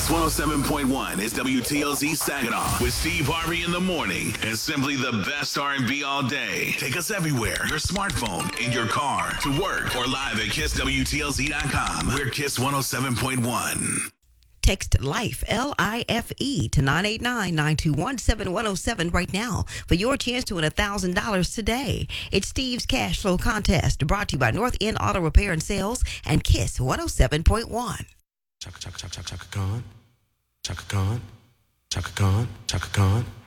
Kiss 107.1 is WTLZ Saginaw with Steve Harvey in the morning and simply the best R&B all day. Take us everywhere. Your smartphone, in your car, to work, or live at KissWTLZ.com. We're Kiss 107.1. Text LIFE, LIFE, to 989-921-7107 right now for your chance to win $1,000 today. It's Steve's Cash Flow Contest, brought to you by North End Auto Repair and Sales and Kiss 107.1. Chaka Khan, Chaka Khan, Chaka Khan, Chaka Khan.